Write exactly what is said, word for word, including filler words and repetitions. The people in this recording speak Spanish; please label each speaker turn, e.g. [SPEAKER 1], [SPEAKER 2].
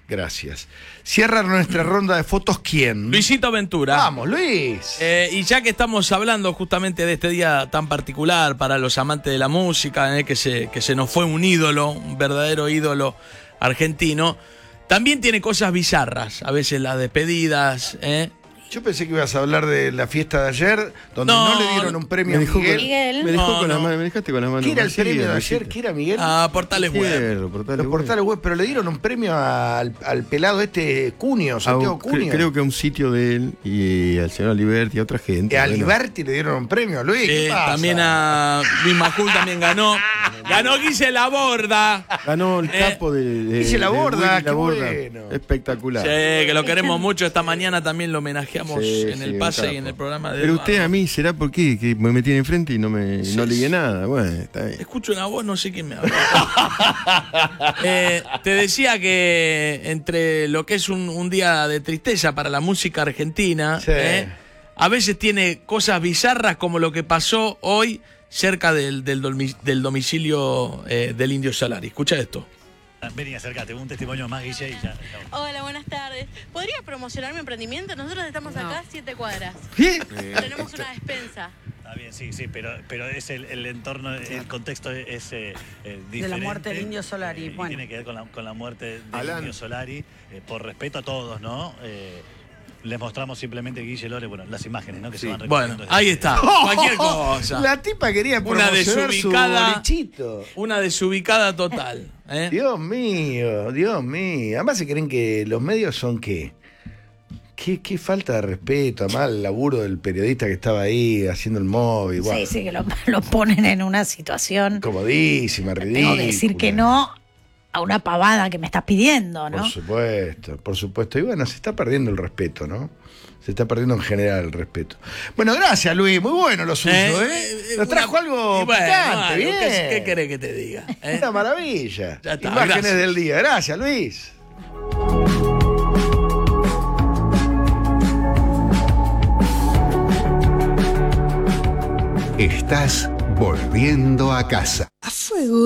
[SPEAKER 1] Gracias. Cierra nuestra ronda de fotos, ¿quién?
[SPEAKER 2] Luisito Ventura.
[SPEAKER 1] Vamos, Luis.
[SPEAKER 2] Eh, y ya que estamos hablando justamente de este día tan particular para los amantes de la música, eh, que, se, que se nos fue un ídolo, un verdadero ídolo argentino, también tiene cosas bizarras, a veces las despedidas, ¿eh?
[SPEAKER 1] Yo pensé que ibas a hablar de la fiesta de ayer, donde no, no le dieron un premio a Miguel.
[SPEAKER 3] Miguel.
[SPEAKER 4] Me, dejó
[SPEAKER 2] No,
[SPEAKER 4] con
[SPEAKER 2] no.
[SPEAKER 4] las manos, me dejaste con las manos.
[SPEAKER 1] ¿Qué era el
[SPEAKER 4] vacías,
[SPEAKER 1] premio de
[SPEAKER 4] Luisito.
[SPEAKER 1] ayer? ¿Qué era, Miguel?
[SPEAKER 2] A Portales Web.
[SPEAKER 4] Cierto, Portales
[SPEAKER 1] Los
[SPEAKER 4] Web.
[SPEAKER 1] portales web, pero le dieron un premio al, al pelado este Cunio,
[SPEAKER 4] A
[SPEAKER 1] Santiago
[SPEAKER 4] un-
[SPEAKER 1] Cunio.
[SPEAKER 4] cre- Creo que a un sitio de él y al señor Aliberti y a otra gente.
[SPEAKER 1] A
[SPEAKER 4] bueno.
[SPEAKER 1] Aliberti le dieron un premio, Luis. ¿Qué
[SPEAKER 2] Eh,
[SPEAKER 1] pasa?
[SPEAKER 2] también a Luis Majul también ganó. Ganó Guille Laborda.
[SPEAKER 4] Ganó el
[SPEAKER 2] Eh,
[SPEAKER 4] capo de, de,
[SPEAKER 1] Guille Laborda,
[SPEAKER 4] de Willy
[SPEAKER 1] qué
[SPEAKER 4] Laborda.
[SPEAKER 1] bueno.
[SPEAKER 4] Espectacular.
[SPEAKER 2] Sí, que lo queremos mucho. Esta mañana también lo homenajeamos
[SPEAKER 4] Sí,
[SPEAKER 2] en
[SPEAKER 4] sí,
[SPEAKER 2] el
[SPEAKER 4] un
[SPEAKER 2] pase
[SPEAKER 4] capo.
[SPEAKER 2] y en el programa de
[SPEAKER 4] Pero
[SPEAKER 2] Eduardo.
[SPEAKER 4] usted a mí, ¿será por qué? Que me metí enfrente y no me
[SPEAKER 2] Sí,
[SPEAKER 4] no
[SPEAKER 2] sí.
[SPEAKER 4] ligué nada. Bueno, está bien.
[SPEAKER 2] Escucho una voz, no sé quién me habla. Eh, te decía que entre lo que es un, un día de tristeza para la música argentina,
[SPEAKER 1] Sí.
[SPEAKER 2] eh, a veces tiene cosas bizarras como lo que pasó hoy cerca del, del, domi- del domicilio eh, del Indio Solari. Escucha esto.
[SPEAKER 5] Vení, acércate, un testimonio más, Guille, y ya. ya.
[SPEAKER 3] Hola, buenas tardes. ¿Podrías promocionar mi emprendimiento? Nosotros estamos acá siete cuadras.
[SPEAKER 1] ¿Qué?
[SPEAKER 3] Tenemos una despensa.
[SPEAKER 5] Está bien, sí, sí, pero, pero es el, el entorno, el contexto es eh, eh, diferente.
[SPEAKER 6] De la muerte del Indio Solari,
[SPEAKER 5] eh, y
[SPEAKER 6] bueno.
[SPEAKER 5] tiene que ver con la, con la muerte del
[SPEAKER 4] Alan.
[SPEAKER 5] Indio Solari, eh, por respeto a todos, ¿no? Eh, les mostramos simplemente, Guille Lore, bueno, las imágenes, ¿no? Que se van
[SPEAKER 2] Bueno,
[SPEAKER 5] recorriendo desde-
[SPEAKER 2] ahí está. Cualquier cosa.
[SPEAKER 1] La tipa quería
[SPEAKER 2] Una
[SPEAKER 1] promocionar
[SPEAKER 2] desubicada-
[SPEAKER 1] su bolichito.
[SPEAKER 2] Una desubicada total. ¿eh?
[SPEAKER 1] Dios mío, Dios mío. Además se creen que los medios son qué. Qué, qué falta de respeto, además el laburo del periodista que estaba ahí haciendo el móvil. Bueno,
[SPEAKER 7] Sí, sí, que lo, lo ponen en una situación.
[SPEAKER 1] comodísima, ridícula.
[SPEAKER 7] Tengo que decir que no a una pavada que me estás pidiendo, ¿no?
[SPEAKER 1] Por supuesto, por supuesto. Y bueno, se está perdiendo el respeto, ¿no? Se está perdiendo en general el respeto. Bueno, gracias, Luis. Muy bueno lo suyo, ¿eh?
[SPEAKER 2] Eh,
[SPEAKER 1] Nos
[SPEAKER 2] una-
[SPEAKER 1] trajo algo
[SPEAKER 2] y bueno,
[SPEAKER 1] picante,
[SPEAKER 2] algo,
[SPEAKER 1] bien.
[SPEAKER 2] ¿qué, ¿Qué querés que te diga? eh?
[SPEAKER 1] Una maravilla.
[SPEAKER 2] Ya está,
[SPEAKER 1] Imágenes
[SPEAKER 2] gracias.
[SPEAKER 1] del día. Gracias, Luis.
[SPEAKER 8] Estás volviendo a casa.
[SPEAKER 9] A fuego.